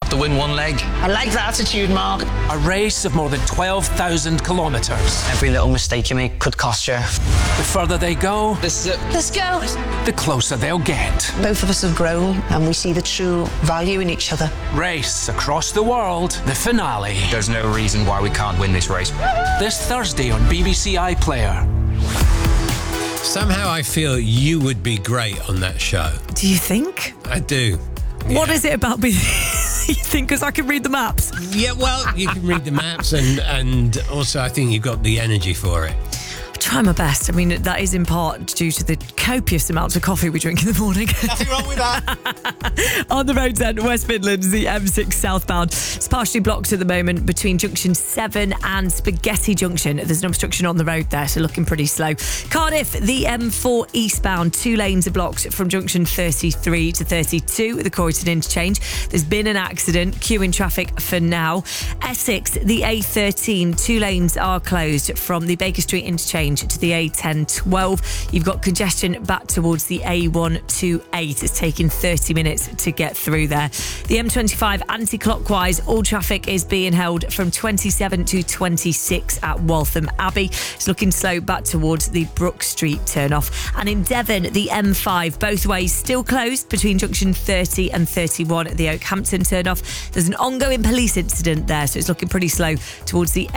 to win one leg. I like the attitude, Mark. A race of more than 12,000 kilometres. Every little mistake you make could cost you. The further they go, This is it. Let's go. the closer they'll get. Both of us have grown and we see the true value in each other. Race across the world, the finale. There's no reason why we can't win this race. This Thursday on BBC iPlayer. Somehow I feel you would be great on that show. Do you think? I do. What Yeah. is it about me you think? Because I can read the maps. Yeah, well, you can read the maps and also I think you've got the energy for it. Try my best. I mean, that is in part due to the copious amounts of coffee we drink in the morning. Nothing wrong with that. On the roads then, West Midlands, the M6 southbound. It's partially blocked at the moment between Junction 7 and Spaghetti Junction. There's an obstruction on the road there, so looking pretty slow. Cardiff, the M4 eastbound. 2 lanes are blocked from Junction 33 to 32 at the Croydon interchange. There's been an accident, queuing traffic for now. Essex, the A13. 2 lanes are closed from the Baker Street interchange to the A10-12. You've got congestion back towards the A128. It's taking 30 minutes to get through there. The M25 anti-clockwise, all traffic is being held from 27 to 26 at Waltham Abbey. It's looking slow back towards the Brook Street turn-off. And in Devon, the M5, both ways still closed between Junction 30 and 31 at the Oakhampton turn-off. There's an ongoing police incident there, so it's looking pretty slow towards the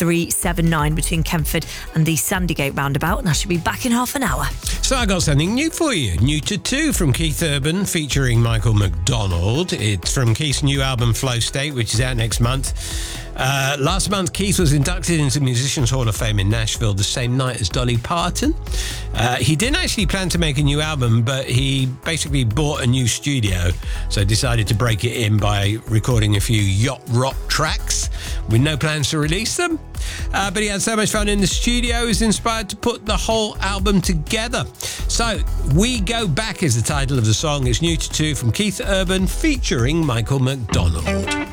A379 between Kempford and the Sandygate roundabout, and I should be back in half an hour. So I got something new for you. New to 2 from Keith Urban featuring Michael McDonald. It's from Keith's new album Flow State, which is out next month. Last month, Keith was inducted into Musicians Hall of Fame in Nashville the same night as Dolly Parton. He didn't actually plan to make a new album, but he basically bought a new studio, so decided to break it in by recording a few yacht rock tracks with no plans to release them. But he had so much fun in the studio, he was inspired to put the whole album together. So, We Go Back is the title of the song. It's new to 2 from Keith Urban featuring Michael McDonald.